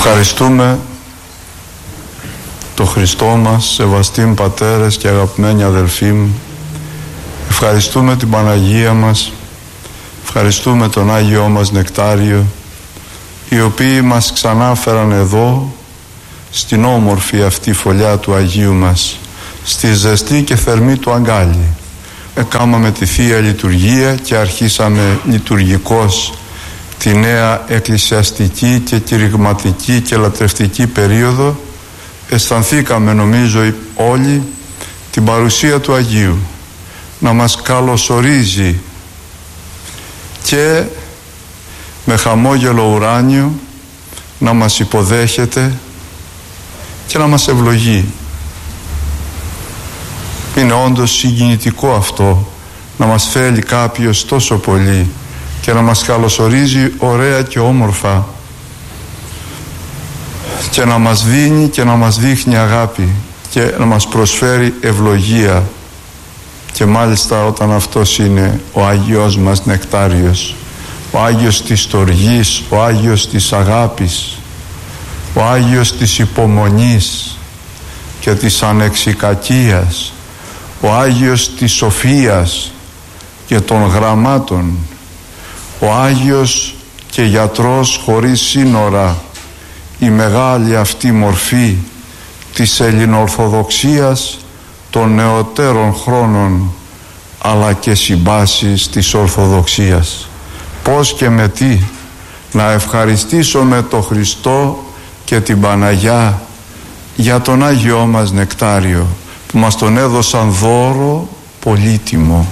Ευχαριστούμε το Χριστό μας, σεβαστοί πατέρες και αγαπημένοι αδελφοί μου. Ευχαριστούμε την Παναγία μας, ευχαριστούμε τον Άγιό μας Νεκτάριο, οι οποίοι μας ξανάφεραν εδώ στην όμορφη αυτή φωλιά του Αγίου μας, στη ζεστή και θερμή του αγκάλι. Έκαναμε τη Θεία Λειτουργία και αρχίσαμε λειτουργικώς τη νέα εκκλησιαστική και κηρυγματική και λατρευτική περίοδο. Αισθανθήκαμε, νομίζω όλοι, την παρουσία του Αγίου να μας καλωσορίζει και με χαμόγελο ουράνιο να μας υποδέχεται και να μας ευλογεί. Είναι όντως συγκινητικό αυτό, να μας θέλει κάποιος τόσο πολύ και να μας καλωσορίζει ωραία και όμορφα και να μας δίνει και να μας δείχνει αγάπη και να μας προσφέρει ευλογία, και μάλιστα όταν αυτός είναι ο Άγιος μας Νεκτάριος, ο Άγιος της στοργής, ο Άγιος της αγάπης, ο Άγιος της υπομονής και της ανεξικακίας, ο Άγιος της σοφίας και των γραμμάτων, ο Άγιος και γιατρός χωρίς σύνορα, η μεγάλη αυτή μορφή της ελληνοορθοδοξίας των νεωτέρων χρόνων, αλλά και συμπάσεις της Ορθοδοξίας. Πώς και με τι να ευχαριστήσουμε τον Χριστό και την Παναγιά για τον Άγιό μας Νεκτάριο, που μας τον έδωσαν δώρο πολύτιμο.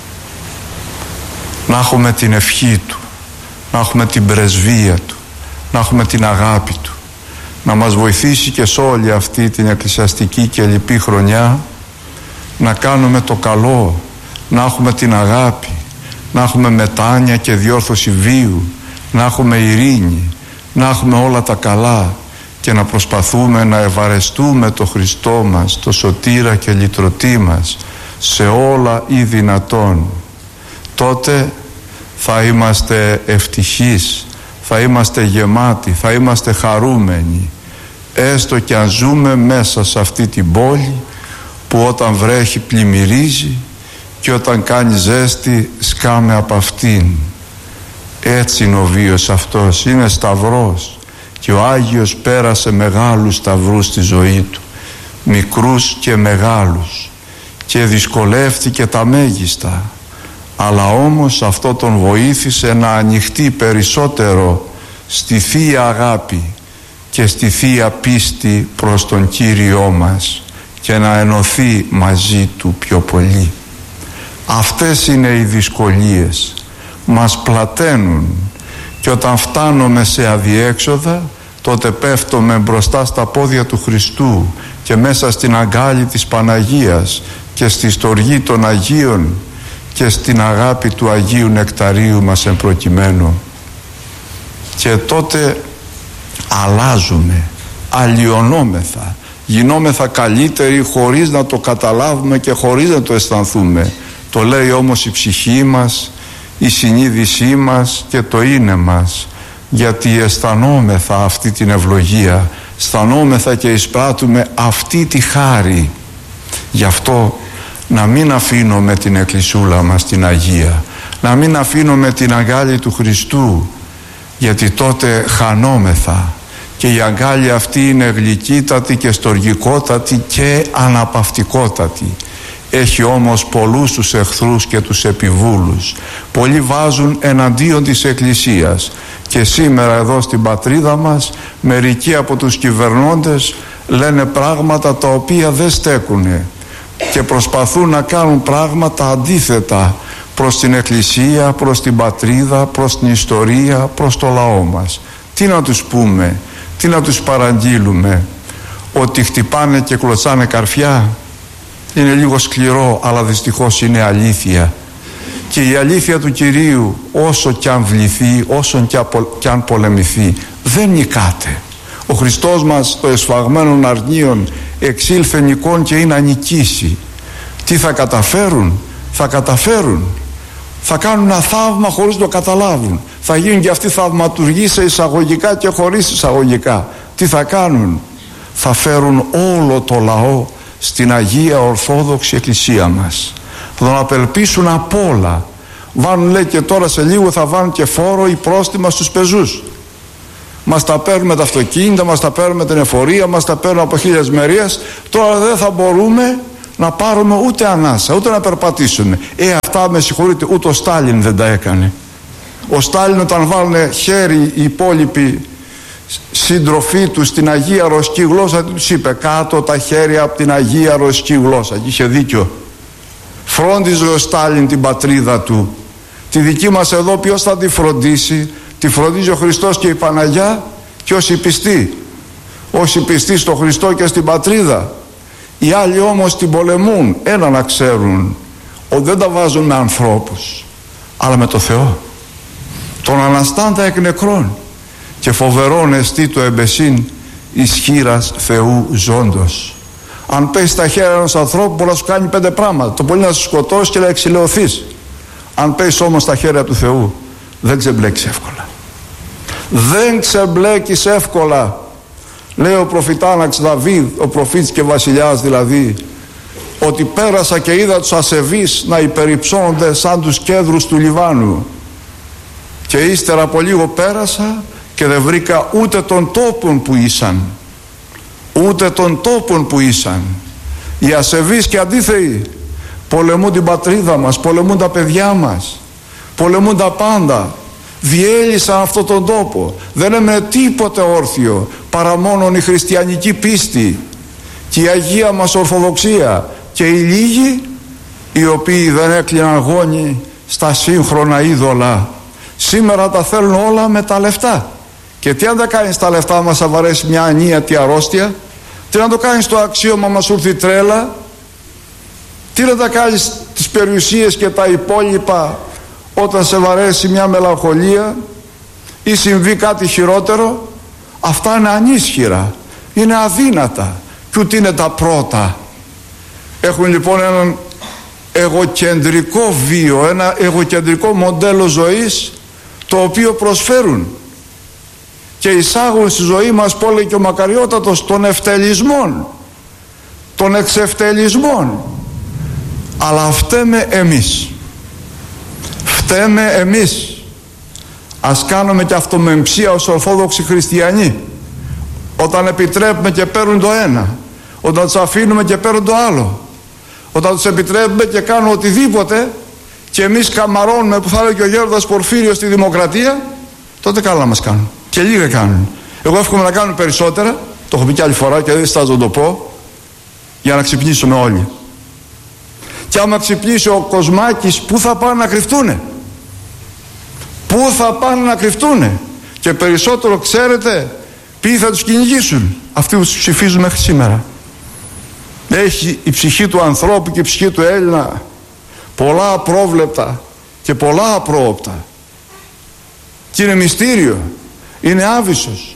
Να έχουμε την ευχή του, να έχουμε την πρεσβεία του, να έχουμε την αγάπη του, να μας βοηθήσει και σε όλη αυτή την εκκλησιαστική και λυπή χρονιά να κάνουμε το καλό, να έχουμε την αγάπη, να έχουμε μετάνοια και διόρθωση βίου, να έχουμε ειρήνη, να έχουμε όλα τα καλά και να προσπαθούμε να ευαρεστούμε το Χριστό μας, το Σωτήρα και λυτρωτή μας σε όλα ή δυνατόν. Τότε θα είμαστε ευτυχείς, θα είμαστε γεμάτοι, θα είμαστε χαρούμενοι, έστω και αν ζούμε μέσα σε αυτή την πόλη που όταν βρέχει πλημμυρίζει και όταν κάνει ζέστη σκάμε από αυτήν. Έτσι είναι ο βίος αυτός, είναι σταυρός, και ο Άγιος πέρασε μεγάλους σταυρούς στη ζωή του, μικρούς και μεγάλους, και δυσκολεύτηκε τα μέγιστα, αλλά όμως αυτό τον βοήθησε να ανοιχτεί περισσότερο στη Θεία Αγάπη και στη Θεία Πίστη προς τον Κύριό μας και να ενωθεί μαζί του πιο πολύ. Αυτές είναι οι δυσκολίες, μας πλαταίνουν, και όταν φτάνουμε σε αδιέξοδα τότε πέφτουμε μπροστά στα πόδια του Χριστού και μέσα στην αγκάλη της Παναγίας και στη στοργή των Αγίων και στην αγάπη του Αγίου Νεκταρίου μας εμπροκειμένου, και τότε αλλάζουμε, αλλοιωνόμεθα, γινόμεθα καλύτεροι χωρίς να το καταλάβουμε και χωρίς να το αισθανθούμε. Το λέει όμως η ψυχή μας, η συνείδησή μας και το είναι μας, γιατί αισθανόμεθα αυτή την ευλογία, αισθανόμεθα και εισπράττουμε αυτή τη χάρη. Γι' αυτό να μην αφήνουμε την εκκλησούλα μας την Αγία, να μην αφήνουμε την αγκάλη του Χριστού, γιατί τότε χανόμεθα, και η αγκάλη αυτή είναι γλυκύτατη και στοργικότατη και αναπαυτικότατη. Έχει όμως πολλούς τους εχθρούς και τους επιβούλους. Πολλοί βάζουν εναντίον της Εκκλησίας, και σήμερα εδώ στην πατρίδα μας μερικοί από τους κυβερνώντες λένε πράγματα τα οποία δεν στέκουνε και προσπαθούν να κάνουν πράγματα αντίθετα προς την Εκκλησία, προς την πατρίδα, προς την ιστορία, προς το λαό μας. Τι να τους πούμε, τι να τους παραγγείλουμε? Ότι χτυπάνε και κλωτσάνε καρφιά? Είναι λίγο σκληρό, αλλά δυστυχώς είναι αλήθεια. Και η αλήθεια του Κυρίου, όσο κι αν βληθεί, όσο κι αν πολεμηθεί, δεν νικάται. Ο Χριστός μας το εσφαγμένων αρνίων εξήλθε νικών και είναι να νικήσει. Τι θα καταφέρουν? Θα καταφέρουν. Θα κάνουν ένα θαύμα χωρίς να το καταλάβουν. Θα γίνουν και αυτοί θαυματουργοί σε εισαγωγικά και χωρίς εισαγωγικά. τι θα κάνουν? Θα φέρουν όλο το λαό στην Αγία Ορθόδοξη Εκκλησία μας. Θα τον απελπίσουν απ' όλα. Βάνουν, λέει, και τώρα σε λίγο θα βάλουν και φόρο ή πρόστιμα στους πεζούς. Μας τα παίρνουμε τα αυτοκίνητα, μας τα παίρνουμε την εφορία, μας τα παίρνουν από χίλιες μερίες. Τώρα δεν θα μπορούμε να πάρουμε ούτε ανάσα, ούτε να περπατήσουμε. Αυτά, με συγχωρείτε, ούτε ο Στάλιν δεν τα έκανε. Ο Στάλιν, όταν βάλουν χέρι οι υπόλοιποι σύντροφοί του στην Αγία Ρωσική γλώσσα, τους είπε κάτω τα χέρια από την Αγία Ρωσική γλώσσα. Και είχε δίκιο. Φρόντιζε ο Στάλιν την πατρίδα του. Τη δική μας εδώ ποιος θα τη φροντίσει? Τη φροντίζει ο Χριστός και η Παναγιά και όσοι πιστοί. Όσοι πιστοί στο Χριστό και στην πατρίδα. Οι άλλοι όμως την πολεμούν. Ένα να ξέρουν, ότι δεν τα βάζουν με ανθρώπους, αλλά με το Θεό, τον Αναστάντα εκ νεκρών. Και φοβερόν εστί το εμπεσίν ισχύρας Θεού ζώντος. Αν πέσει στα χέρια ενός ανθρώπου μπορεί να σου κάνει 5 πράγματα. Το πολύ να σου σκοτώσει και να εξηλαιωθείς. Αν πέσει όμως στα χέρια του Θεού, δεν ξεμπλέκεις εύκολα. Δεν ξεμπλέκεις εύκολα. Λέει ο προφητάναξ Δαβίδ, ο προφήτης και βασιλιάς δηλαδή, ότι πέρασα και είδα τους ασεβείς να υπερυψώνονται σαν τους κέδρους του Λιβάνου. Και ύστερα από λίγο πέρασα και δεν βρήκα ούτε τον τόπον που ήσαν. Ούτε τον τόπον που ήσαν. Οι ασεβείς και αντίθεοι πολεμούν την πατρίδα μας, πολεμούν τα παιδιά μας, πολεμούν τα πάντα. Διέλυσαν αυτόν τον τόπο. Δεν έμενε τίποτε όρθιο παρά μόνον η χριστιανική πίστη και η Αγία μας Ορθοδοξία και οι λίγοι οι οποίοι δεν έκλειναν γόνι στα σύγχρονα είδωλα. Σήμερα τα θέλουν όλα με τα λεφτά. Και τι αν τα κάνεις τα λεφτά μας, θα βαρέσει μια ανίατη αρρώστια? Τι να το κάνεις το αξίωμα μας, σου έρθει τρέλα? Τι να τα κάνεις τις περιουσίες και τα υπόλοιπα όταν σε βαρέσει μια μελαγχολία ή συμβεί κάτι χειρότερο? Αυτά είναι ανίσχυρα, είναι αδύνατα και ούτε είναι τα πρώτα. Έχουν λοιπόν έναν εγωκεντρικό βίο, ένα εγωκεντρικό μοντέλο ζωής, το οποίο προσφέρουν και εισάγουν στη ζωή μας, που έλεγε και ο Μακαριότατος, των ευτελισμών, των εξευτελισμών. Αλλά φταίμε εμείς. Φταίμε εμείς. Ας κάνουμε και αυτομεμψία ως Ορθόδοξοι Χριστιανοί. Όταν επιτρέπουμε και παίρνουν το ένα, όταν τους αφήνουμε και παίρνουν το άλλο, όταν τους επιτρέπουμε και κάνουν οτιδήποτε και εμείς καμαρώνουμε, που θα έλεγε και ο Γέροντας Πορφύριος, στη δημοκρατία, τότε καλά να μας κάνουν. Και λίγα κάνουν. Εγώ εύχομαι να κάνουν περισσότερα, το έχω πει και άλλη φορά και δεν στάζω να το πω, για να ξυπνήσουμε όλοι. Και άμα ξυπνήσει ο Κοσμάκης, πού θα πάνε να κρυφτούνε? Πού θα πάνε να κρυφτούνε? Και περισσότερο, ξέρετε, ποιοι θα τους κυνηγήσουν? Αυτοί που τους ψηφίζουν μέχρι σήμερα. Έχει η ψυχή του ανθρώπου και η ψυχή του Έλληνα πολλά απρόβλεπτα και πολλά απρόοπτα. Και είναι μυστήριο, είναι άβυσσος.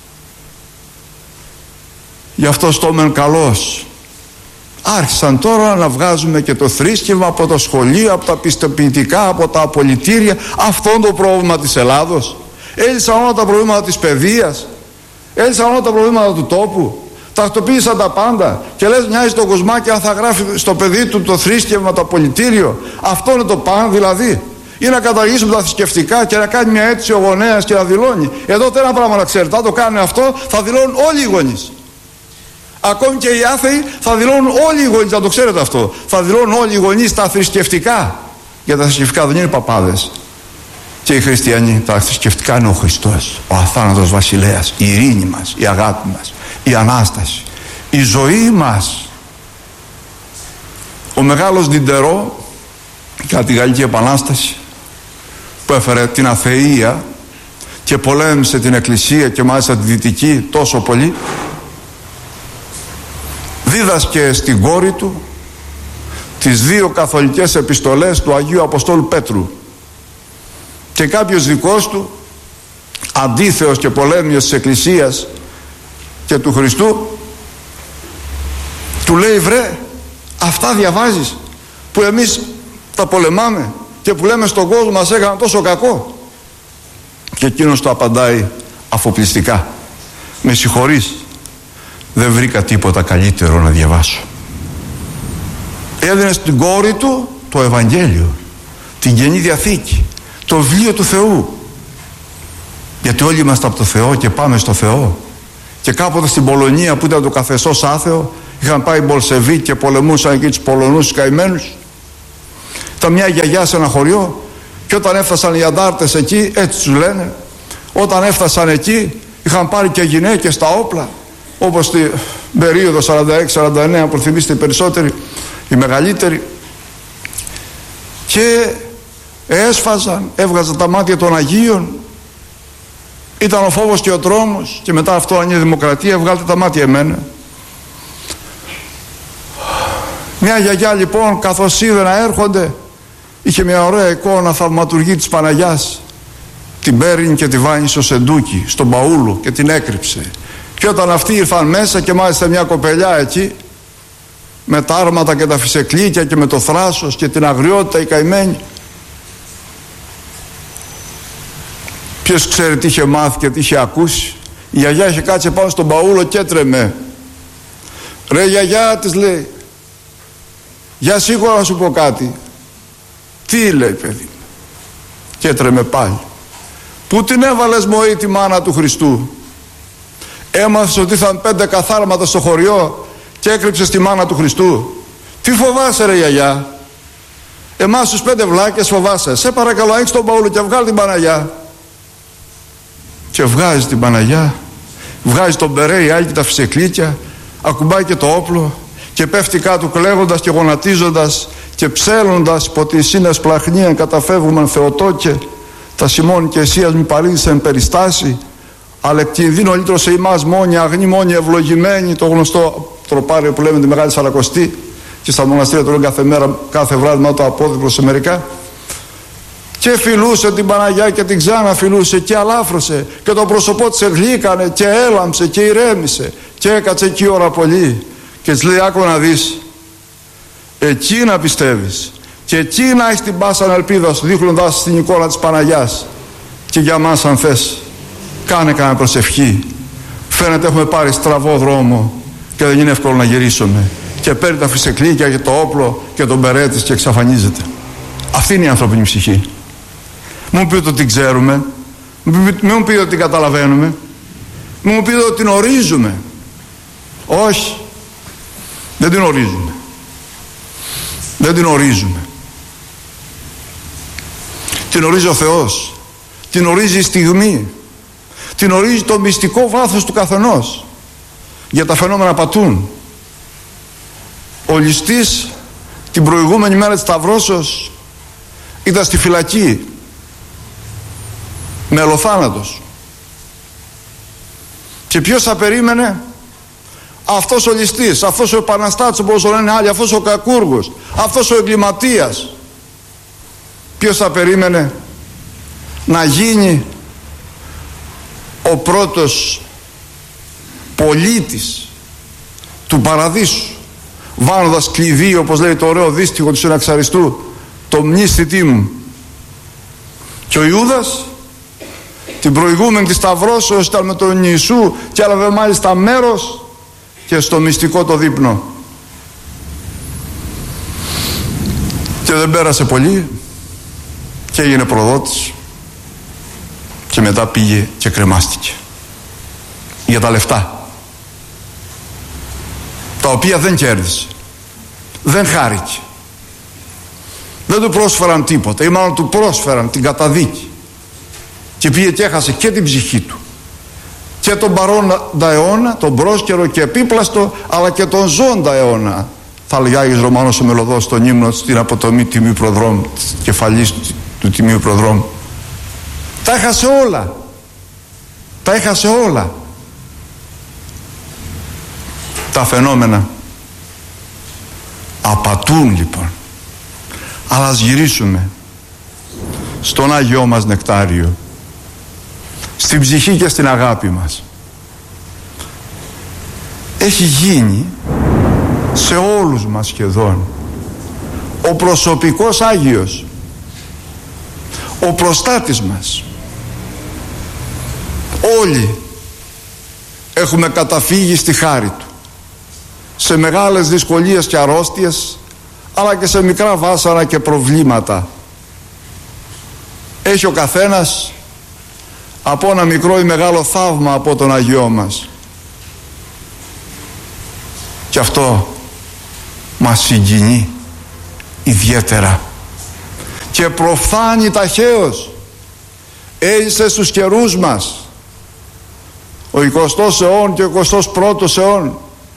Γι' αυτό στόμεν καλός. Άρχισαν τώρα να βγάζουμε και το θρήσκευμα από το σχολείο, από τα πιστοποιητικά, από τα απολυτήρια. Αυτό είναι το πρόβλημα της Ελλάδος. Έλυσαν όλα τα προβλήματα της παιδείας, έλυσαν όλα τα προβλήματα του τόπου, τακτοποίησαν τα πάντα. Και λες, μοιάζει το Κοσμάκι αν θα γράφει στο παιδί του το θρήσκευμα, το απολυτήριο. Αυτό είναι το παν δηλαδή? Ή να καταργήσουμε τα θρησκευτικά και να κάνει μια αίτηση ο γονέας και να δηλώνει? Εδώ ένα πράγμα να ξέρετε, αν το κάνουν αυτό θα δηλώνουν όλοι οι γονείς. Ακόμη και οι άθεοι θα δηλώνουν όλοι οι γονείς, να το ξέρετε αυτό. Θα δηλώνουν όλοι οι γονείς τα θρησκευτικά. Για τα θρησκευτικά δεν είναι παπάδες. Και οι χριστιανοί, τα θρησκευτικά είναι ο Χριστός, ο αθάνατος βασιλέας, η ειρήνη μας, η αγάπη μας, η Ανάσταση, η ζωή μας. Ο μεγάλος Νιντερό, κατά τη Γαλλική Επανάσταση, που έφερε την αθεία και πολέμησε την Εκκλησία και μάλιστα τη Δυτική τόσο πολύ, δίδασκε στην κόρη του τις 2 καθολικές επιστολές του Αγίου Αποστόλου Πέτρου. Και κάποιος δικός του, αντίθεος και πολέμιος της Εκκλησίας και του Χριστού, του λέει, βρε, αυτά διαβάζεις που εμείς τα πολεμάμε και που λέμε στον κόσμο μας έκαναν τόσο κακό? Και εκείνος του απαντάει αφοπλιστικά, Με συγχωρείς, δεν βρήκα τίποτα καλύτερο να διαβάσω. Έδινε στην κόρη του το Ευαγγέλιο, την Καινή Διαθήκη, το βιβλίο του Θεού. Γιατί όλοι είμαστε από το Θεό και πάμε στο Θεό. Και κάποτε στην Πολωνία που ήταν το καθεστώς άθεο, είχαν πάει οι Μπολσεβίκοι και πολεμούσαν εκεί τους Πολωνούς τους καημένους. Ήταν μια γιαγιά σε ένα χωριό και όταν έφτασαν οι αντάρτες εκεί, έτσι τους λένε, όταν έφτασαν εκεί είχαν πάρει και γυναίκες στα όπλα, όπως στην περίοδο 46-49 που θυμίστε οι περισσότεροι, οι μεγαλύτεροι, και έσφαζαν, έβγαζαν τα μάτια των Αγίων. Ήταν ο φόβος και ο τρόμος, και μετά αυτό αν είναι δημοκρατία, βγάλτε τα μάτια εμένα. Μια γιαγιά λοιπόν, καθώς είδε να έρχονται, είχε μια ωραία εικόνα θαυματουργή της Παναγιάς. Την παίρνει και τη βάνει στο σεντούκι, στον μπαούλο, και την έκρυψε. Και όταν αυτοί ήρθαν μέσα, και μάλιστα μια κοπελιά εκεί, με τα άρματα και τα φυσεκλίκια και με το θράσος και την αγριότητα η καημένη, ποιος ξέρει τι είχε μάθει και τι είχε ακούσει. Η γιαγιά είχε κάτσει πάνω στον μπαούλο και έτρεμε. Ρε γιαγιά, της λέει, για σίγουρα να σου πω κάτι. Τι, λέει, παιδί. Και έτρεμε πάλι. Πού την έβαλες, μωρή, τη μάνα του Χριστού? Έμαθες ότι ήρθαν 5 καθάρματα στο χωριό και έκρυψες τη μάνα του Χριστού? Τι φοβάσαι, ρε γιαγιά? Εμάς τους 5 βλάκες φοβάσαι? Σε παρακαλώ, ανοίξε τον μπαούλο και βγάλει την Παναγιά. Και βγάζει την Παναγιά, βγάζει τον μπερέ, η άλλη και τα φυσεκλίκια, ακουμπάει και το όπλο και πέφτει κάτω κλαίγοντας και γονατίζοντας και ψέλνοντας υπό τη σύνες πλαχνίαν καταφεύγουμεν Θεοτόκε, τα σημών και εσίας μη παρήδησεν περιστάσει, αλλά εκκινδύνω λύτρο σε ημάς μόνοι, αγνοί μόνοι, ευλογημένοι, το γνωστό τροπάριο που λέμε τη Μεγάλη Σαρακοστή, και στα μοναστήρια το λένε κάθε μέρα, κάθε βράδυ, με το απόδειπλο σε μερικά. Και φιλούσε την Παναγιά και την ξαναφιλούσε και αλάφρωσε και το πρόσωπό της εγλύκανε και έλαμψε και ηρέμησε και έκατσε εκεί ώρα πολύ και της λέει, άκου να δεις, εκεί να πιστεύεις και εκεί να έχεις την πάσα ελπίδα σου, δείχνοντας την εικόνα της Παναγιάς. Και για μας, αν θες, κάνε κανένα προσευχή. Φαίνεται έχουμε πάρει στραβό δρόμο και δεν είναι εύκολο να γυρίσουμε. Και παίρνει τα φυσεκλίκια και το όπλο και τον μπερέ της και εξαφανίζεται. Αυτή είναι η ανθρώπινη ψυχή. Μην μου πείτε ότι την ξέρουμε, μην μου πείτε ότι την καταλαβαίνουμε, μην μου πείτε ότι την ορίζουμε. Όχι, δεν την ορίζουμε. Δεν την ορίζουμε. Την ορίζει ο Θεός. Την ορίζει η στιγμή. Την ορίζει το μυστικό βάθος του καθενός. Για τα φαινόμενα πατούν. Ο ληστής την προηγούμενη μέρα της Σταυρώσεως ήταν στη φυλακή, μελοθάνατος. Και ποιος θα περίμενε? Αυτός ο ληστής, αυτός ο επαναστάτης, όπως το λένε άλλοι, αυτός ο κακούργος, αυτός ο εγκληματίας. Ποιος θα περίμενε να γίνει ο πρώτος πολίτης του παραδείσου, βάνοντας κλειδί, όπως λέει το ωραίο δίστιχο του Συναξαριστού, το μνήσθητή μου. Και ο Ιούδας την προηγούμενη της Σταυρώσεως ήταν με τον Ιησού και έλαβε μάλιστα μέρος και στο μυστικό το δείπνο. Και δεν πέρασε πολύ και έγινε προδότης και μετά πήγε και κρεμάστηκε για τα λεφτά, τα οποία δεν κέρδισε, δεν χάρηκε, δεν του πρόσφεραν τίποτα, ή μάλλον του πρόσφεραν την καταδίκη, και πήγε και έχασε και την ψυχή του και τον παρόντα αιώνα, τον πρόσκαιρο και επίπλαστο, αλλά και τον ζώντα αιώνα, θα λέει Άγιος Ρωμανός ο Μελωδός στον ύμνο στην αποτομή Τιμίου Προδρόμου, της κεφαλής του Τιμίου Προδρόμου. Τα έχασε όλα, τα έχασε όλα. Τα φαινόμενα απατούν λοιπόν. Αλλά ας γυρίσουμε στον Άγιό μας νεκτάριο, στην ψυχή και στην αγάπη μας. Έχει γίνει σε όλους μας σχεδόν ο προσωπικός Άγιος, ο προστάτης μας. Όλοι έχουμε καταφύγει στη χάρη Του, σε μεγάλες δυσκολίες και αρρώστιες, αλλά και σε μικρά βάσανα και προβλήματα. Έχει ο καθένας από ένα μικρό ή μεγάλο θαύμα από τον Αγιό μας, και αυτό μας συγκινεί ιδιαίτερα και προφθάνει ταχαίως. Έζησε στους καιρούς μας, ο 20ος αιών και ο 21ος αιών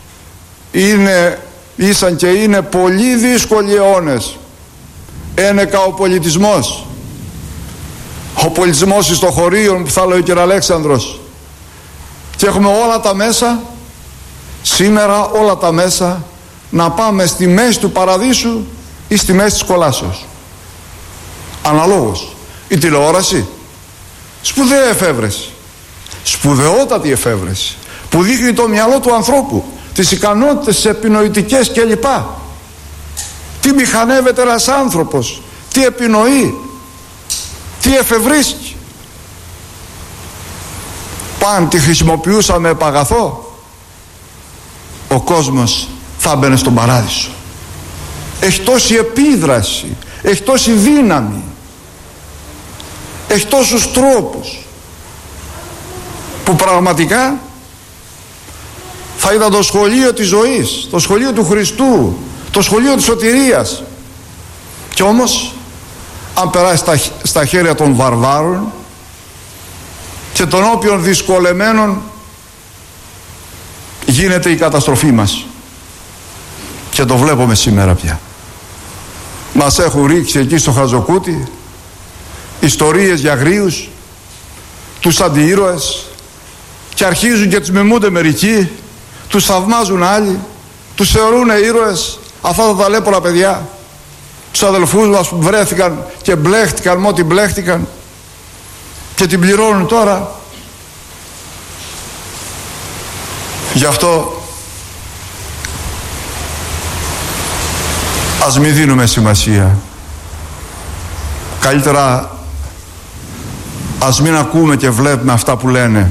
ήσαν και είναι πολύ δύσκολοι αιώνες. Ένεκα ο πολιτισμός, ο πολιτισμός εις το χωρίον, που θα λέει ο κ. Αλέξανδρος, και έχουμε όλα τα μέσα σήμερα, όλα τα μέσα να πάμε στη μέση του παραδείσου ή στη μέση της κολάσεως. Αναλόγως. Η τηλεόραση, σπουδαία εφεύρεση, σπουδαιότατη εφεύρεση, που δείχνει το μυαλό του ανθρώπου, τις ικανότητες, τις επινοητικές κλπ. Τι μηχανεύεται ένας άνθρωπος, τι επινοεί, τι εφευρίσκει. Παν τη χρησιμοποιούσαμε επ' αγαθό, ο κόσμος θα μπαινε στον παράδεισο. Έχει τόση επίδραση, έχει τόση δύναμη, έχει τόσους τρόπους, που πραγματικά θα ήταν το σχολείο της ζωής, το σχολείο του Χριστού, το σχολείο της σωτηρίας. Και όμως, αν περάσει στα χέρια των βαρβάρων και των όποιων δυσκολεμένων, γίνεται η καταστροφή μας. Και το βλέπουμε σήμερα πια. Μας έχουν ρίξει εκεί στο Χαζοκούτι ιστορίες για αγρίους, τους αντιήρωες, και αρχίζουν και τους μιμούνται μερικοί, τους θαυμάζουν άλλοι, τους θεωρούν ήρωες αυτά τα ταλέπορα παιδιά, τους αδελφούς μας που βρέθηκαν και μπλέχτηκαν με ό,τι μπλέχτηκαν και την πληρώνουν τώρα. Γι' αυτό ας μην δίνουμε σημασία. Καλύτερα ας μην ακούμε και βλέπουμε αυτά που λένε.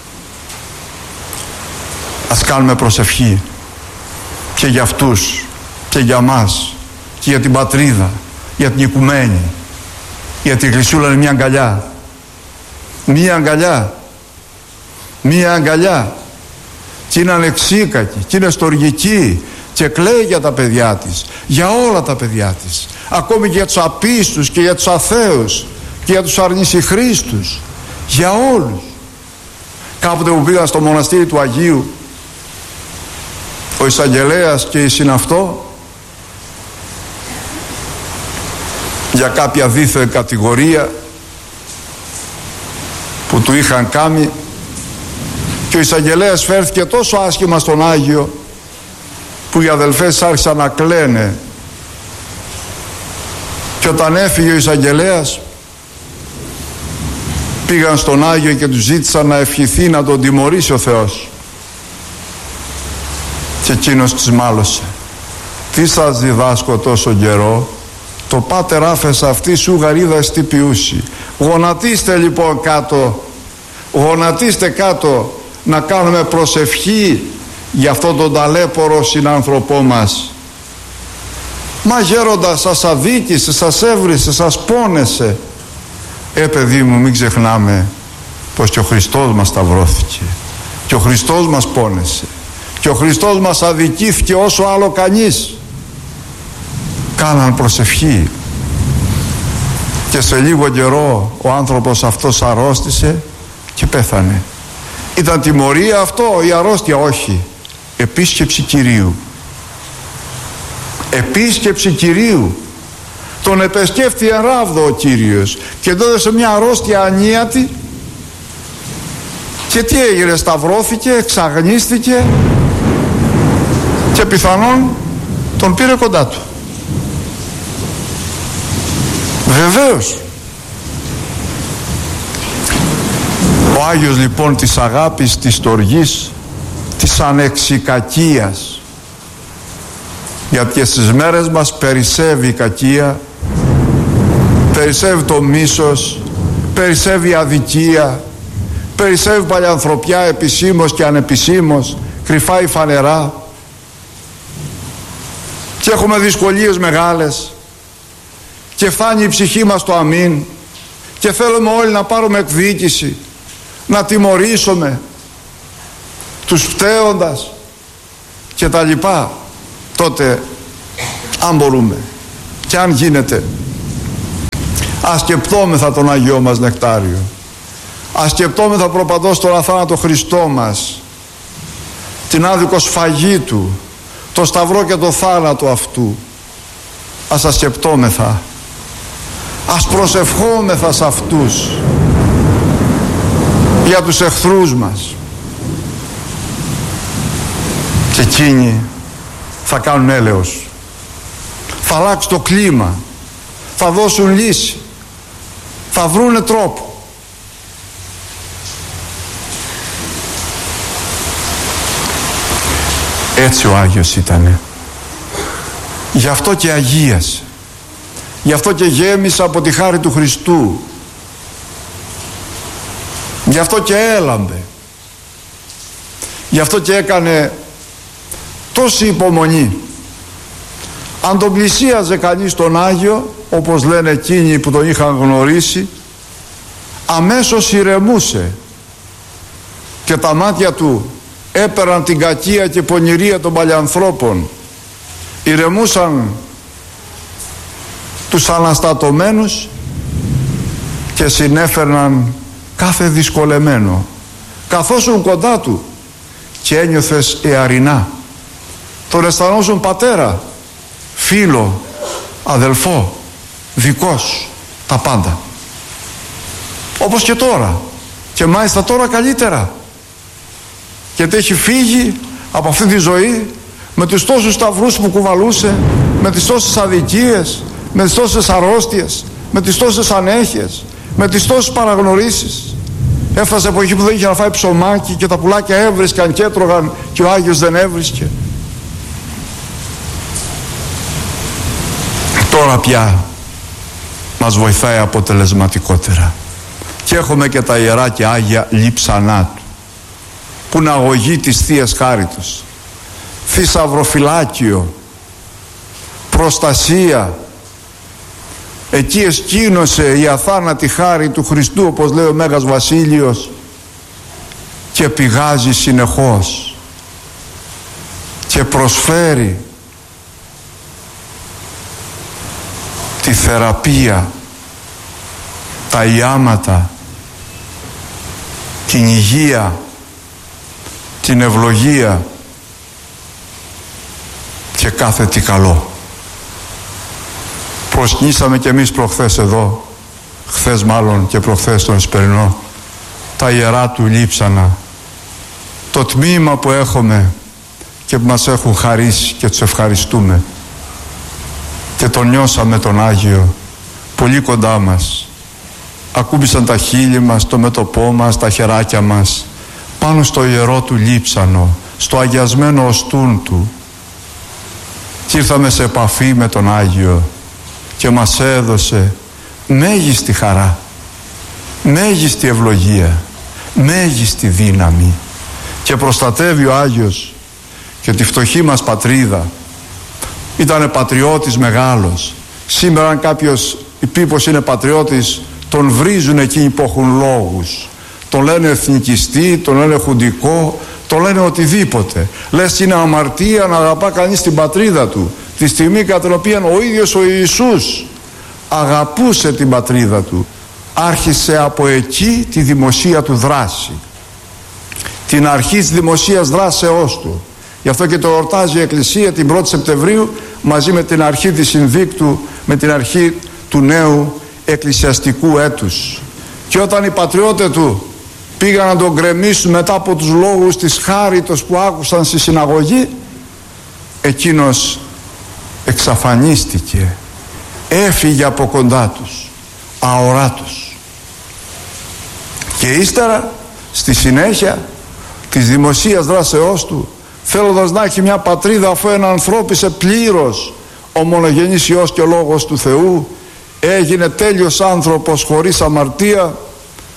Ας κάνουμε προσευχή και για αυτούς και για μας και για την πατρίδα, για την οικουμένη, γιατί η Εκκλησούλα είναι μια αγκαλιά, μια αγκαλιά, μια αγκαλιά, και είναι ανεξίκακη και είναι στοργική και κλαίει για τα παιδιά της, για όλα τα παιδιά της, ακόμη και για τους απίστους και για τους αθέους και για τους αρνησιχρήστους, για όλους. Κάποτε που πήγα στο μοναστήρι του Αγίου, ο εισαγγελέας και η συναυτό, για κάποια δίθεν κατηγορία που του είχαν κάνει, και ο εισαγγελέας φέρθηκε τόσο άσχημα στον Άγιο που οι αδελφές άρχισαν να κλαίνε. Και όταν έφυγε ο εισαγγελέας, πήγαν στον Άγιο και του ζήτησαν να ευχηθεί να τον τιμωρήσει ο Θεός. Και εκείνος της μάλωσε. Τι σας διδάσκω τόσο καιρό, το πάτερ άφες αυτή σου γαρίδα εστί ποιούση. Γονατίστε λοιπόν κάτω, γονατίστε κάτω, να κάνουμε προσευχή για αυτόν τον ταλέπορο συνάνθρωπό μας. Μα γέροντα, σας αδίκησε, σας έβρισε, σας πόνεσε. Παιδί μου, μην ξεχνάμε πως και ο Χριστός μας σταυρώθηκε και ο Χριστός μας πόνεσε και ο Χριστός μας αδικήθηκε όσο άλλο κανείς. Κάναν προσευχή και σε λίγο καιρό ο άνθρωπος αυτός αρρώστησε και πέθανε. Ήταν τιμωρία αυτό, η αρρώστια? Όχι. Επίσκεψη Κυρίου. Επίσκεψη Κυρίου. Τον επεσκέφθη εν ράβδο ο Κύριος και έδωσε μια αρρώστια ανίατη. Και τι έγινε? Σταυρώθηκε, εξαγνίστηκε και πιθανόν τον πήρε κοντά του. Βεβαίως. Ο Άγιος λοιπόν της αγάπης, της στοργής, της ανεξικακίας, γιατί και στις μέρες μας περισσεύει η κακία, περισσεύει το μίσος, περισσεύει η αδικία, Περισσεύει παλιανθρωπιά επισήμως και ανεπισήμως, κρυφά ή φανερά, και έχουμε δυσκολίες μεγάλες και φτάνει η ψυχή μας στο αμήν και θέλουμε όλοι να πάρουμε εκδίκηση, να τιμωρήσουμε τους φταίοντας και τα λοιπά. Τότε, αν μπορούμε και αν γίνεται, ας σκεπτόμεθα τον Άγιό μας Νεκτάριο, ας σκεπτόμεθα προπαντός τον αθάνατο Χριστό μας, την άδικο σφαγή Του, το σταυρό και το θάνατο Αυτού. Ας τα σκεπτόμεθα, ας προσευχόμεθα σε αυτούς, για τους εχθρούς μας, και εκείνοι θα κάνουν έλεος, θα αλλάξει το κλίμα, θα δώσουν λύση, θα βρούνε τρόπο. Έτσι ο Άγιος ήτανε. Γι' αυτό και αγίασε. Γι' αυτό και γέμισε από τη χάρη του Χριστού. Γι' αυτό και έλαμπε. Γι' αυτό και έκανε τόση υπομονή. Αν τον πλησίαζε κανείς τον Άγιο, όπως λένε εκείνοι που τον είχαν γνωρίσει, αμέσως ηρεμούσε και τα μάτια του έπαιρναν την κακία και πονηρία των παλιανθρώπων, ηρεμούσαν τους αναστατωμένους και συνέφερναν κάθε δυσκολεμένο. Καθόσουν κοντά του και ένιωθες εαρινά, τον αισθανόσουν πατέρα, φίλο, αδελφό, δικός, τα πάντα. Όπως και τώρα, και μάλιστα τώρα καλύτερα, γιατί έχει φύγει από αυτή τη ζωή με τους τόσους σταυρούς που κουβαλούσε, με τις τόσες αδικίες, με τις τόσες αρρώστιες, με τις τόσες ανέχειες, με τις τόσες παραγνωρίσεις. Έφτασε από εκεί που δεν είχε να φάει ψωμάκι και τα πουλάκια έβρισκαν και έτρωγαν και ο Άγιος δεν έβρισκε. Τώρα πια μας βοηθάει αποτελεσματικότερα και έχουμε και τα Ιερά και Άγια λείψανά Του, που είναι αγωγή της Θείας Χάριτος, θησαυροφυλάκιο, προστασία. Εκεί εσκήνωσε η αθάνατη χάρη του Χριστού, όπως λέει ο Μέγας Βασίλειος, και πηγάζει συνεχώς και προσφέρει τη θεραπεία, τα ιάματα, την υγεία, την ευλογία και κάθε τι καλό. Προσκυνήσαμε κι εμείς προχθές εδώ, χθες μάλλον και προχθές τον Εσπερινό, τα Ιερά του λείψανα, το τμήμα που έχουμε και που μας έχουν χαρίσει και τους ευχαριστούμε, και τον νιώσαμε τον Άγιο πολύ κοντά μας. Ακούμπησαν τα χείλη μας, το μέτωπό μας, τα χεράκια μας πάνω στο ιερό του λείψανο, στο αγιασμένο οστούν του, και ήρθαμε σε επαφή με τον Άγιο και μας έδωσε μέγιστη χαρά, μέγιστη ευλογία, μέγιστη δύναμη, και προστατεύει ο Άγιος και τη φτωχή μας πατρίδα. Ήτανε πατριώτης μεγάλος. Σήμερα αν κάποιος πει πως είναι πατριώτης, τον βρίζουν εκείνοι που έχουν λόγους, τον λένε εθνικιστή, τον λένε χουντικό, τον λένε οτιδήποτε. Λες είναι αμαρτία να αγαπά κανείς την πατρίδα του, τη στιγμή κατά την οποία ο ίδιος ο Ιησούς αγαπούσε την πατρίδα του. Άρχισε από εκεί τη δημοσία του δράση, την αρχή της δημοσίας δράσεώς του. Γι' αυτό και το εορτάζει η Εκκλησία την 1η Σεπτεμβρίου μαζί με την αρχή της Συνδίκτου, με την αρχή του νέου εκκλησιαστικού έτους. Και όταν οι πατριώτες του πήγαν να τον γκρεμίσουν μετά από τους λόγους της χάριτος που άκουσαν στη συναγωγή, εκείνος εξαφανίστηκε, έφυγε από κοντά τους, αοράτος. Και ύστερα στη συνέχεια της δημοσίας δράσεώς του, θέλοντας να έχει μια πατρίδα, αφού ένα ανθρώπισε πλήρως ο μονογενής Υιός και ο Λόγος του Θεού, έγινε τέλειος άνθρωπος χωρίς αμαρτία,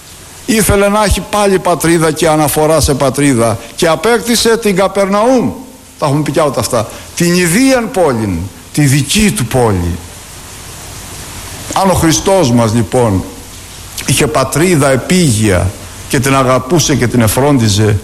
ήθελε να έχει πάλι πατρίδα και αναφορά σε πατρίδα και απέκτησε την Καπερναούμ, τα έχουμε πει κι όλα αυτά, την ιδίαν πόλη, τη δική του πόλη. Αν ο Χριστός μας λοιπόν είχε πατρίδα επίγεια και την αγαπούσε και την εφρόντιζε,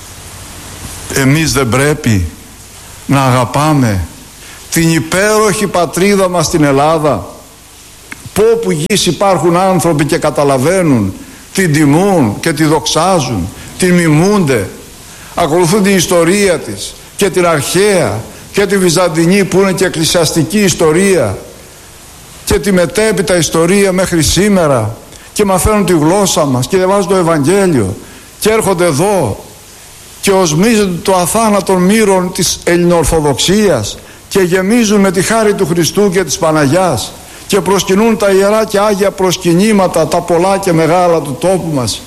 εμείς δεν πρέπει να αγαπάμε την υπέροχη πατρίδα μας στην Ελλάδα, που όπου γης υπάρχουν άνθρωποι και καταλαβαίνουν, την τιμούν και τη δοξάζουν, την μιμούνται, ακολουθούν την ιστορία της και την αρχαία και τη βυζαντινή που είναι και εκκλησιαστική ιστορία και τη μετέπειτα ιστορία μέχρι σήμερα, και μαθαίνουν τη γλώσσα μας και διαβάζουν το Ευαγγέλιο και έρχονται εδώ και οσμίζονται το αθάνατον μύρον της Ελληνοορθοδοξίας και γεμίζουν με τη χάρη του Χριστού και της Παναγιάς και προσκυνούν τα ιερά και άγια προσκυνήματα, τα πολλά και μεγάλα του τόπου μας.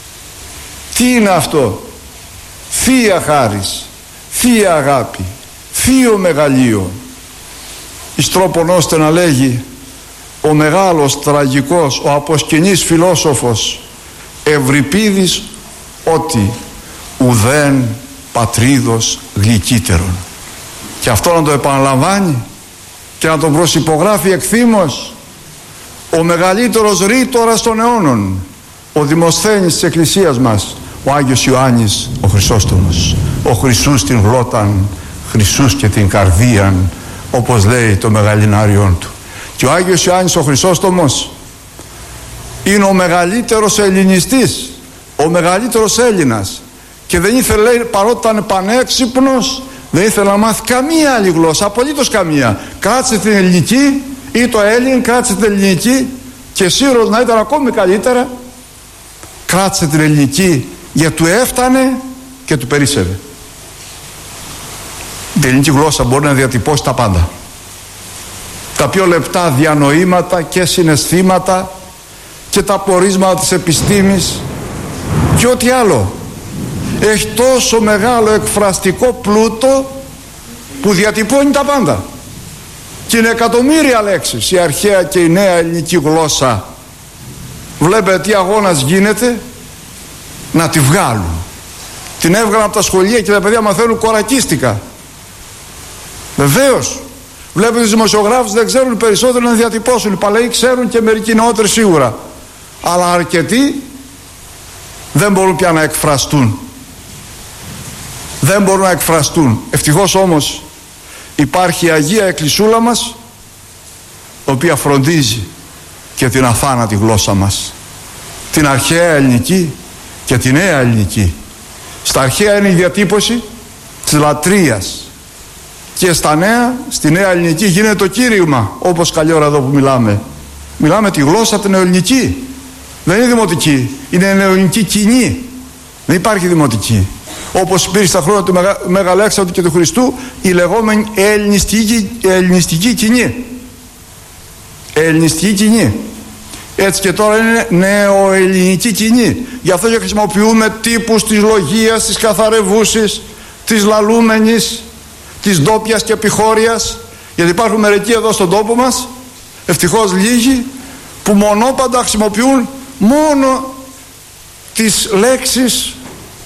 Τι είναι αυτό? Θεία χάρις, θεία αγάπη, θείο μεγαλείο. Εις τρόπον ώστε να λέγει ο μεγάλος τραγικός, ο αποσκηνής φιλόσοφος Ευρυπίδης, ότι ουδέν πατρίδος γλυκύτερον. Και αυτό να το επαναλαμβάνει και να τον προσυπογράφει εκθήμως ο μεγαλύτερος ρήτορας των αιώνων, ο Δημοσθένης της Εκκλησίας μας, ο Άγιος Ιωάννης ο Χρυσόστομος, ο Χρυσούς την γλώταν, Χρυσούς και την καρδίαν, όπως λέει το μεγαλινάριον του. Και ο Άγιος Ιωάννης ο Χρυσόστομος είναι ο μεγαλύτερος ελληνιστής, ο μεγαλύτερος Έλληνας, και δεν ήθελε, λέει, παρότι ήταν πανέξυπνος, δεν ήθελε να μάθει καμία άλλη γλώσσα, απολύτως καμία. Κράτησε την ελληνική, ή το Έλλην, κράτησε την ελληνική, και σίγουρος να ήταν ακόμη καλύτερα, κράτησε την ελληνική, γιατί του έφτανε και του περίσσευε. Η ελληνική γλώσσα μπορεί να διατυπώσει τα πάντα, τα πιο λεπτά διανοήματα και συναισθήματα και τα πορίσματα της επιστήμης και ό,τι άλλο. Έχει τόσο μεγάλο εκφραστικό πλούτο που διατυπώνει τα πάντα, και είναι εκατομμύρια λέξεις η αρχαία και η νέα ελληνική γλώσσα. Βλέπετε τι αγώνας γίνεται να τη βγάλουν. Την έβγαλαν από τα σχολεία και τα παιδιά μαθαίνουν κορακίστικα. Βεβαίως. Βλέπετε τους δημοσιογράφους δεν ξέρουν περισσότερο να διατυπώσουν. Οι παλαιοί ξέρουν και μερικοί νεότεροι σίγουρα, αλλά αρκετοί δεν μπορούν πια να εκφραστούν. Δεν μπορούν να εκφραστούν. Ευτυχώς όμως υπάρχει η Αγία Εκκλησούλα μας, η οποία φροντίζει και την αθάνατη γλώσσα μας, την αρχαία ελληνική και τη νέα ελληνική. Στα αρχαία είναι η διατύπωση της λατρείας, και στα νέα, στη νέα ελληνική γίνεται το κήρυγμα, όπως καλή ώρα εδώ που μιλάμε. Μιλάμε τη γλώσσα την ελληνική. Δεν είναι δημοτική, είναι νεοελληνική κοινή. Δεν υπάρχει δημοτική. Όπως υπήρχε στα χρόνια του Μέγα Αλέξανδρου και του Χριστού η λεγόμενη ελληνιστική κοινή. Ελληνιστική κοινή. Έτσι και τώρα είναι νεοελληνική κοινή. Γι' αυτό και χρησιμοποιούμε τύπους της λογίας, της καθαρευούσης, της λαλούμενης, της ντόπιας και επιχώριας, γιατί υπάρχουν μερικοί εδώ στον τόπο μας, ευτυχώς λίγοι, που μονόπαντα χρησιμοποιούν μόνο τις λέξεις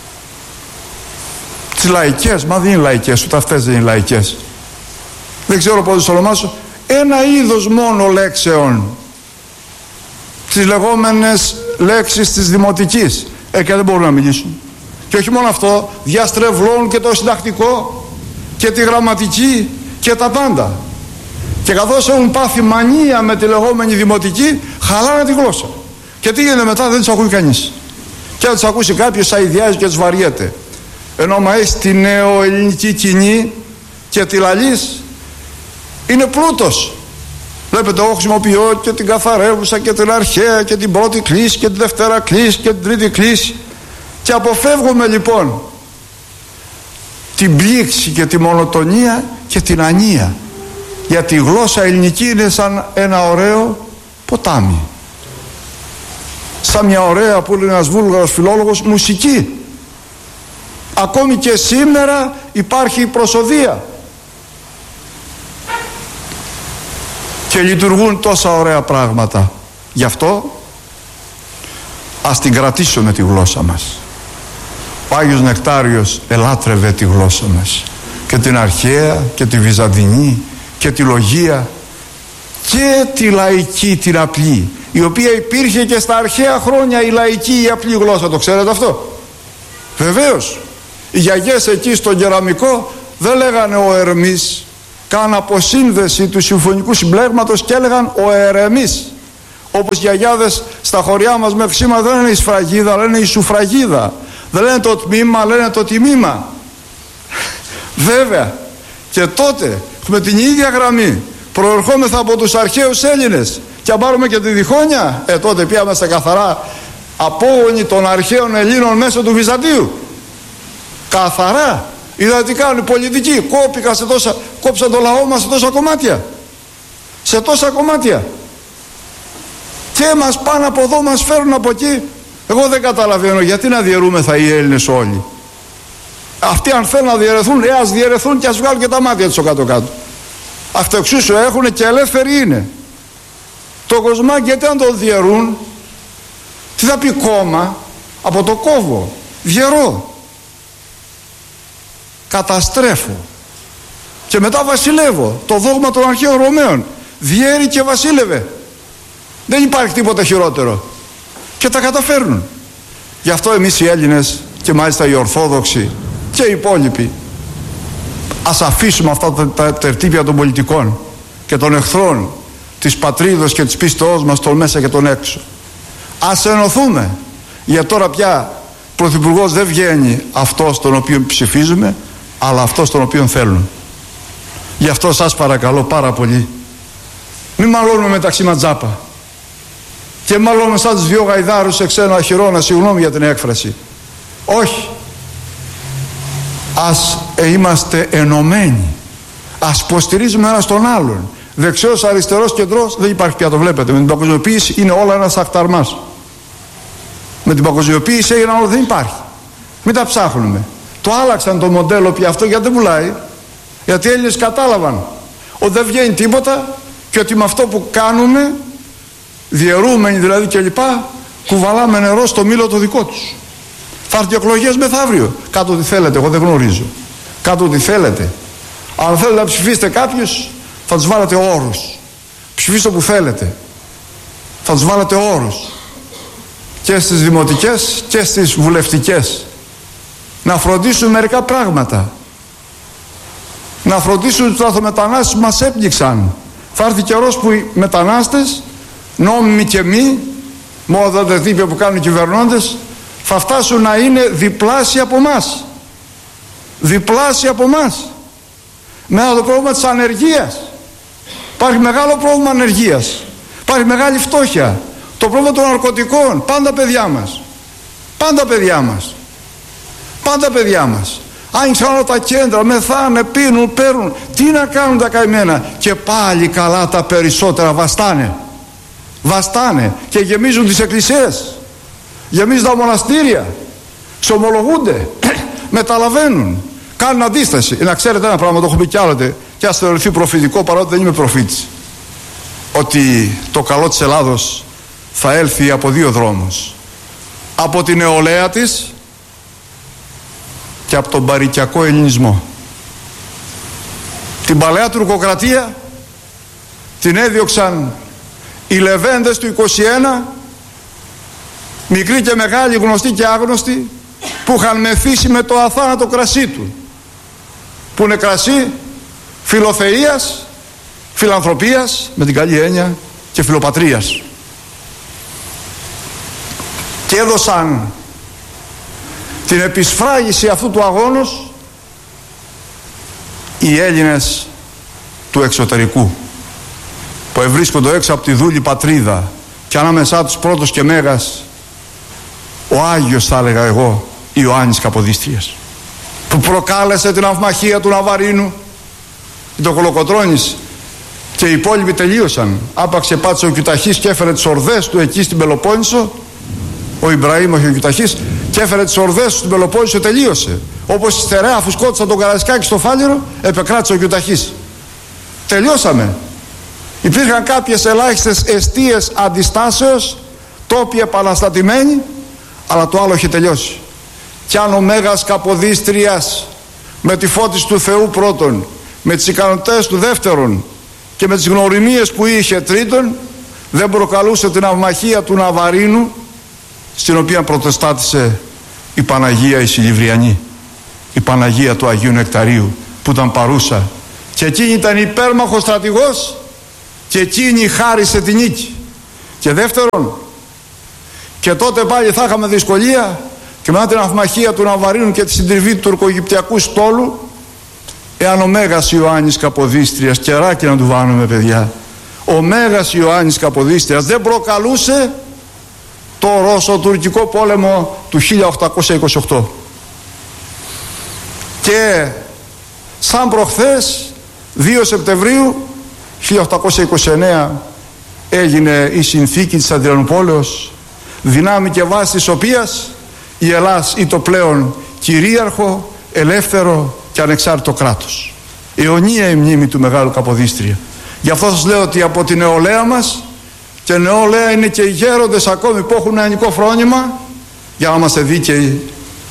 τις λαϊκές. Μα δεν είναι λαϊκές, ούτε αυτές δεν είναι λαϊκές. Δεν ξέρω πώς το ονομάσω. Ένα είδος μόνο λέξεων, τις λεγόμενες λέξεις της δημοτικής, και δεν μπορούν να μιλήσουν. Και όχι μόνο αυτό, διαστρεβλώνουν και το συντακτικό και τη γραμματική και τα πάντα. Και καθώς έχουν πάθει μανία με τη λεγόμενη δημοτική, χαλάνε τη γλώσσα. Και τι γίνεται μετά? Δεν τους ακούει κανείς. Και αν τους ακούσει κάποιος αηδιάζει και τους βαριέται. Ενώ άμα έχεις τη νεοελληνική κοινή και τη λαλείς, είναι πλούτος. Βλέπετε, εγώ χρησιμοποιώ και την καθαρεύουσα και την αρχαία και την πρώτη κλίση και την δευτέρα κλίση και την τρίτη κλίση, και αποφεύγουμε λοιπόν την πλήξη και τη μονοτονία και την ανία, γιατί η γλώσσα ελληνική είναι σαν ένα ωραίο ποτάμι, σαν μια ωραία, που λέει ένας Βούλγαρος φιλόλογος, μουσική. Ακόμη και σήμερα υπάρχει η προσοδεία και λειτουργούν τόσα ωραία πράγματα. Γι' αυτό Ας την κρατήσουμε τη γλώσσα μας. Ο Άγιος Νεκτάριος ελάτρευε τη γλώσσα μας, και την αρχαία και τη βυζαντινή και τη λογία και τη λαϊκή, την απλή, η οποία υπήρχε και στα αρχαία χρόνια, η λαϊκή, η απλή γλώσσα. Το ξέρετε αυτό? Βεβαίως. Οι γιαγιές εκεί στον κεραμικό δεν λέγανε ο Ερμής, κάναν αποσύνδεση του συμφωνικού συμπλέγματος και έλεγαν ο Ερεμής. Όπως οι γιαγιάδες στα χωριά μας μέχρι σήμερα δεν λένε η σφραγίδα, λένε η σουφραγίδα. Δεν λένε το τμήμα, λένε το τιμήμα. Βέβαια. Και τότε με την ίδια γραμμή προερχόμεθα από τους αρχαίους Έλληνες, και αν πάρουμε και τη διχόνοια, τότε πήγαμε στα καθαρά απόγονοι των αρχαίων Ελλήνων μέσω του Βυζαντίου. Καθαρά. Είδατε τι κάνουν οι πολιτικοί? Κόψαν το λαό μας σε τόσα κομμάτια. Σε τόσα κομμάτια. Και μας πάνε από εδώ, μας φέρουν από εκεί. Εγώ δεν καταλαβαίνω γιατί να διαιρούμεθα οι Έλληνες όλοι. Αυτοί αν θέλουν να διαιρεθούν, ας διαιρεθούν και ας βγάλουν και τα μάτια τους στο κάτω-κάτω. Αυτοεξούσιο έχουν και ελεύθεροι είναι. Το Κοσμάκι γιατί αν το διαιρούν, τι θα πει κόμμα? Από το κόβω, διαιρώ, καταστρέφω και μετά βασιλεύω. Το δόγμα των αρχαίων Ρωμαίων, διέρη και βασίλευε. Δεν υπάρχει τίποτα χειρότερο. Και τα καταφέρνουν. Γι' αυτό εμείς οι Έλληνες, και μάλιστα οι Ορθόδοξοι και οι υπόλοιποι, ας αφήσουμε αυτά τα τερτύπια των πολιτικών και των εχθρών της πατρίδος και της πίστεώς μας, τον μέσα και τον έξω. Ας ενωθούμε. Για τώρα πια πρωθυπουργός δεν βγαίνει αυτός τον οποίο ψηφίζουμε, αλλά αυτός τον οποίο θέλουν. Γι' αυτό σας παρακαλώ πάρα πολύ, μην μαλώνουμε μεταξύ μας τζάπα. Και μαλώνουμε σαν τους δυο γαϊδάρους σε ξένο αχυρώνα, συγγνώμη για την έκφραση. Όχι. Ας είμαστε ενωμένοι. Ας υποστηρίζουμε ένας τον άλλον. Δεξιός, αριστερός, κεντρός, δεν υπάρχει πια, το βλέπετε. Με την παγκοσμιοποίηση είναι όλα ένας αχταρμάς. Με την παγκοσμιοποίηση έγιναν όλα, δεν υπάρχει. Μην τα ψάχνουμε. Το άλλαξαν το μοντέλο πια αυτό, γιατί δεν πουλάει. Γιατί οι Έλληνες κατάλαβαν ότι δεν βγαίνει τίποτα και ότι με αυτό που κάνουμε, διαιρούμενοι δηλαδή και λοιπά, κουβαλάμε νερό στο μήλο το δικό τους. Θα έρθουν εκλογές μεθαύριο. Κάτω ό,τι θέλετε, εγώ δεν γνωρίζω. Κάτω ό,τι θέλετε. Αν θέλετε να ψηφίσετε κάποιους, θα τους βάλετε όρους. Ψηφίστε που θέλετε. Θα τους βάλετε όρους. Και στις δημοτικές και στις βουλευτικές. Να φροντίσουν μερικά πράγματα. Να φροντίσουν τους λαθρομετανάστες που μας έπνιξαν. Θα έρθει καιρός που οι μετανάστες, νόμιμοι και μη, μόνο τα τύπια που κάνουν οι κυβερνώντες, θα φτάσουν να είναι διπλάσιοι από εμάς. Διπλάσιοι από εμάς. Με το πρόβλημα της ανεργίας. Υπάρχει μεγάλο πρόβλημα ανεργίας. Υπάρχει μεγάλη φτώχεια. Το πρόβλημα των ναρκωτικών. Πάντα παιδιά μας. Πάντα παιδιά μας. Πάντα παιδιά μας. Άνοιξαν όλα τα κέντρα, μεθάνε, πίνουν, παίρνουν. Τι να κάνουν τα καημένα? Και πάλι καλά τα περισσότερα βαστάνε. Βαστάνε και γεμίζουν τις εκκλησίες. Γεμίζουν τα μοναστήρια. Ξομολογούνται. Μεταλαβαίνουν. Κάνουν αντίσταση. Να ξέρετε ένα πράγμα, το έχω πει κι άλλοτε, και ας θεωρηθεί προφητικό, παρότι δεν είμαι προφήτης, ότι το καλό της Ελλάδος θα έλθει από δύο δρόμους. Από την νεολαία της και από τον παρικιακό ελληνισμό. Την παλαιά τουρκοκρατία την έδιωξαν οι λεβέντες του 21, μικροί και μεγάλοι, γνωστοί και άγνωστοι, που είχαν μεθύσει με το αθάνατο κρασί του, που είναι κρασί φιλοθεΐας, φιλανθρωπίας με την καλή έννοια και φιλοπατρίας. Και έδωσαν την επισφράγιση αυτού του αγώνος οι Έλληνες του εξωτερικού, που ευρίσκονται έξω από τη δούλη πατρίδα, και ανάμεσά τους πρώτος και μέγας ο Άγιος, θα έλεγα εγώ, Ιωάννης Καποδίστριας, που προκάλεσε την αυμαχία του Ναβαρίνου. Το Κολοκοτρώνης και οι υπόλοιποι τελείωσαν. Άπαξε πάτησε ο Κιουταχής και έφερε τις ορδές του εκεί στην Πελοπόννησο. Ο Ιμπραήμ, όχι ο Κιουταχής, και έφερε τις ορδές του στην Πελοπόννησο, τελείωσε. Όπως η Στερεά, αφού σκότωσαν τον Καραϊσκάκη στο Φάληρο, επεκράτησε ο Κιουταχής. Τελειώσαμε. Υπήρχαν κάποιες ελάχιστες εστίες αντιστάσεως, τόποι επαναστατημένοι, Αλλά το άλλο έχει τελειώσει. Κι αν ο Μέγας Καποδίστριας με τη φώτιση του Θεού πρώτον, με τις ικανότητες του δεύτερον και με τις γνωριμίες που είχε τρίτον, δεν προκαλούσε την αυμαχία του Ναβαρίνου, στην οποία προτεστάτησε η Παναγία η Σιλιβριανή, η Παναγία του Αγίου Νεκταρίου, που ήταν παρούσα, και εκείνη ήταν υπέρμαχος στρατηγός και εκείνη χάρισε την νίκη. Και δεύτερον, και τότε πάλι θα είχαμε δυσκολία, και μετά την αυμαχία του Ναβαρίνου και τη συντριβή του τουρκοαιγυπτιακού στόλου, εάν ο Μέγας Ιωάννης Καποδίστριας, καιράκι να του βάλουμε παιδιά, ο Μέγας Ιωάννης Καποδίστριας δεν προκαλούσε το Ρώσο-Τουρκικό πόλεμο του 1828. Και σαν προχθές 2 Σεπτεμβρίου 1829 έγινε η συνθήκη της Αδριανουπόλεως, δυνάμει και βάση της οποίας η Ελλάς ήταν πλέον κυρίαρχο, ελεύθερο και ανεξάρτητο κράτος. Αιωνία η μνήμη του Μεγάλου Καποδίστρια. Γι' αυτό σας λέω ότι από την νεολαία μας, και νεολαία είναι και οι γέροντες ακόμη που έχουν νεανικό φρόνημα, για να είμαστε δίκαιοι,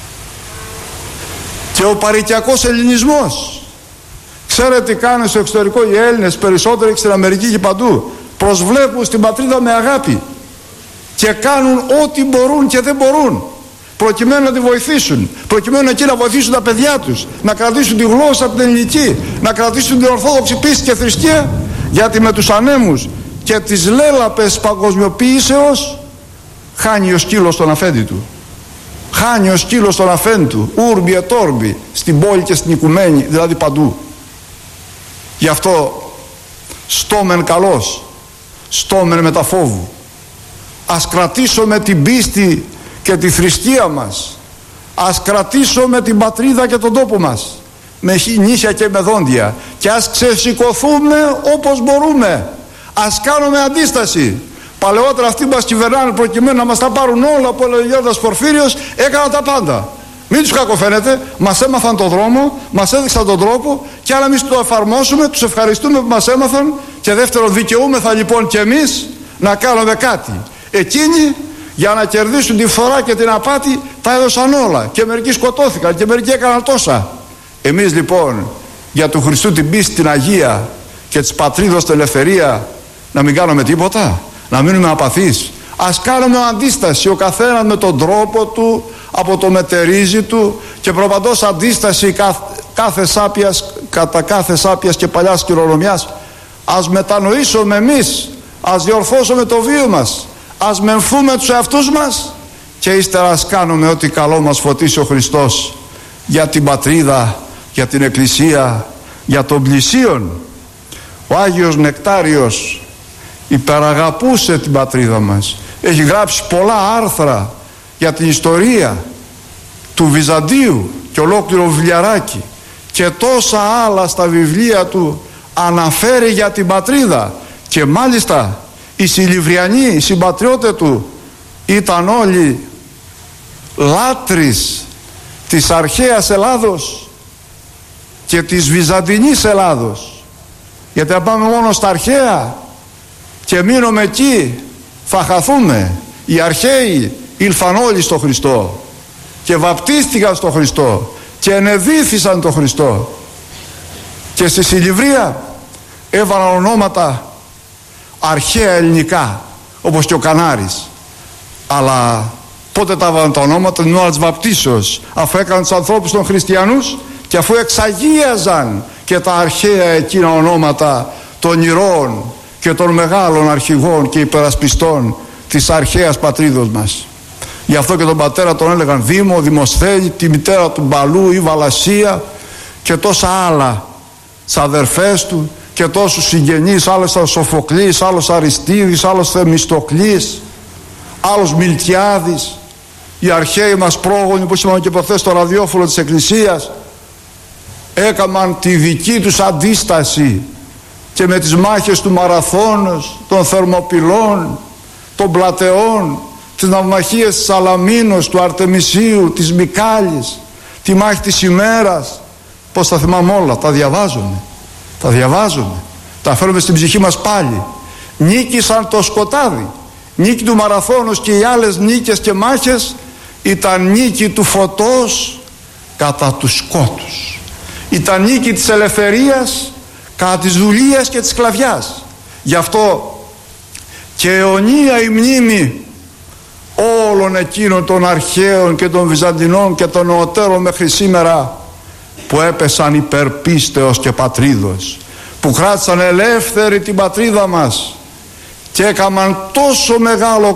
και ο παροικιακός ελληνισμός. Ξέρετε τι κάνουν στο εξωτερικό οι Έλληνες, περισσότεροι και στην Αμερική και παντού? Προσβλέπουν στην πατρίδα με αγάπη και κάνουν ό,τι μπορούν και δεν μπορούν προκειμένου να τη βοηθήσουν, προκειμένου εκεί να βοηθήσουν τα παιδιά τους, να κρατήσουν τη γλώσσα από την ελληνική, να κρατήσουν την ορθόδοξη πίστη και θρησκεία, γιατί με τους ανέμους και τις λέλαπες παγκοσμιοποίησεως χάνει ο σκύλος τον αφέντη του. Χάνει ο σκύλος τον αφέντη του, ούρμπι ετόρμπι, στην πόλη και στην οικουμένη, δηλαδή παντού. Γι' αυτό στόμεν καλός, στόμεν με τα φόβου. Ας κρατήσουμε την πίστη και τη θρησκεία μας, ας κρατήσουμε την πατρίδα και τον τόπο μας με νύχια και με δόντια, και ας ξεσηκωθούμε όπως μπορούμε, ας κάνουμε αντίσταση. Παλαιότερα αυτοί μας κυβερνάνε προκειμένου να μας τα πάρουν όλα, που ο Γέροντας Πορφύριος έκαναν τα πάντα. Μην τους κακοφαίνεται, μας έμαθαν τον δρόμο, μας έδειξαν τον τρόπο, και αν εμείς το εφαρμόσουμε, τους ευχαριστούμε που μας έμαθαν, και δεύτερον δικαιούμεθα λοιπόν και εμείς να κάνουμε κάτι. Εκείνοι για να κερδίσουν τη φθορά και την απάτη τα έδωσαν όλα, και μερικοί σκοτώθηκαν και μερικοί έκαναν τόσα. Εμείς λοιπόν για του Χριστού την πίστη την Αγία και της πατρίδος την ελευθερία να μην κάνουμε τίποτα, να μείνουμε απαθείς? Ας κάνουμε αντίσταση, ο καθένας με τον τρόπο του, από το μετερίζει του, και προπαντός αντίσταση κατά κάθε σάπιας και παλιάς κληρονομιάς. Ας μετανοήσουμε εμείς, ας διορθώσουμε το βίο μας, ας μεμφούμε τους εαυτούς μας, και ύστερα ας κάνουμε ό,τι καλό μας φωτίσει ο Χριστός για την πατρίδα, για την Εκκλησία, για τον πλησίον. Ο Άγιος Νεκτάριος υπεραγαπούσε την πατρίδα μας. Έχει γράψει πολλά άρθρα για την ιστορία του Βυζαντίου και ολόκληρο βιβλιαράκι, και τόσα άλλα στα βιβλία του αναφέρει για την πατρίδα. Και μάλιστα οι Σιλιβριανοί, οι συμπατριώτες του, ήταν όλοι λάτρεις της αρχαίας Ελλάδος και της Βυζαντινής Ελλάδος. Γιατί αν πάμε μόνο στα αρχαία και μείνουμε εκεί, θα χαθούμε. Οι αρχαίοι ήλθαν όλοι στο Χριστό και βαπτίστηκαν στο Χριστό και ενεδίθησαν το Χριστό, και στη Σιλιβρία έβαλαν ονόματα αρχαία ελληνικά, όπως και ο Κανάρης. Αλλά πότε τα έβαλαν τα ονόματα? Την ώρα της βαπτίσεως, αφού έκαναν τους ανθρώπους των χριστιανούς και αφού εξαγίαζαν και τα αρχαία εκείνα ονόματα των ηρώων και των μεγάλων αρχηγών και υπερασπιστών της αρχαίας πατρίδος μας. Γι' αυτό και τον πατέρα τον έλεγαν Δήμο, Δημοσθένη, τη μητέρα του Μπαλού ή Βαλασία, και τόσα άλλα, τις αδερφές του και τόσους συγγενείς, άλλος ήταν Σοφοκλής, άλλος Αριστίδης, άλλος Θεμιστοκλής, άλλος Μιλτιάδης. Οι αρχαίοι μας πρόγονοι, που είπαμε και προχθές στο ραδιόφωνο της Εκκλησίας, έκαναν τη δική τους αντίσταση, και με τις μάχες του Μαραθώνος, των Θερμοπυλών, των Πλατεών, τις ναυμαχίες της Αλαμίνος, του Αρτεμισίου, της Μικάλης, τη μάχη της ημέρας. Πώς τα θυμάμαι όλα, τα διαβάζουμε, τα φέρουμε στην ψυχή μας πάλι. Νίκησαν το σκοτάδι. Νίκη του Μαραθώνος και οι άλλες νίκες και μάχες ήταν νίκη του φωτός κατά του σκότους. Ήταν νίκη της ελευθερίας κατά της δουλείας και της σκλαβιάς. Γι' αυτό και αιωνία η μνήμη όλων εκείνων των αρχαίων και των Βυζαντινών και των νεωτέρων μέχρι σήμερα που έπεσαν υπέρ πίστεως και πατρίδος, που κράτησαν ελεύθερη την πατρίδα μας και έκαναν τόσο μεγάλο